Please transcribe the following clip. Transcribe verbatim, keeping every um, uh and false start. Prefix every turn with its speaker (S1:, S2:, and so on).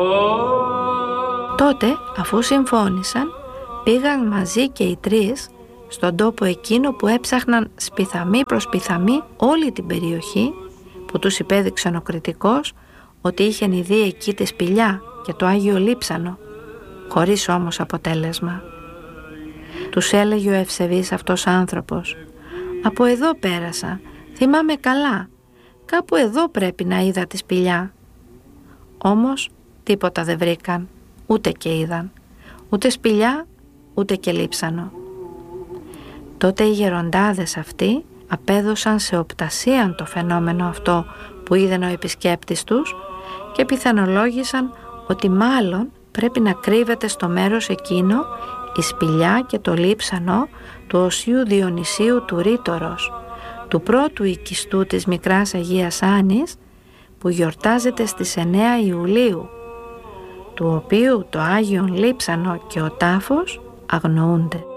S1: Τότε, αφού συμφώνησαν, πήγαν μαζί και οι τρεις στον τόπο εκείνο που έψαχναν σπιθαμή προς σπιθαμή όλη την περιοχή, που τους υπέδειξαν ο κριτικός ότι είχαν δει εκεί τη σπηλιά και το Άγιο Λείψανο, χωρίς όμως αποτέλεσμα. Τους έλεγε ο ευσεβής αυτός άνθρωπος: «Από εδώ πέρασα, θυμάμαι καλά, κάπου εδώ πρέπει να είδα τη σπηλιά». Όμως τίποτα δεν βρήκαν, ούτε και είδαν, ούτε σπηλιά ούτε και λείψανο. Τότε οι γεροντάδες αυτοί απέδωσαν σε οπτασίαν το φαινόμενο αυτό που είδαν ο επισκέπτης τους και πιθανολόγησαν ότι μάλλον πρέπει να κρύβεται στο μέρος εκείνο η σπηλιά και το λείψανο του Οσίου Διονυσίου του Ρήτορος, του πρώτου οικιστού της Μικράς Αγίας Άννης, που γιορτάζεται στις εννέα Ιουλίου, του οποίου το Άγιον Λείψανο και ο τάφος αγνοούνται.